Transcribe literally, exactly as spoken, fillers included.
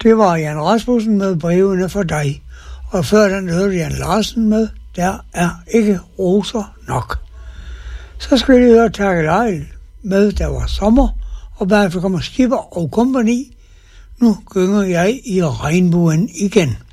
Det var Jan Rasmussen med Brevene for dig. Og før den hørte Jan Larsen med Der er ikke roser nok. Så skal vi høre Terke Lejl med Der var sommer, og bagefter kommer Skipper og Company. Nu gynger jeg i regnbuen igen.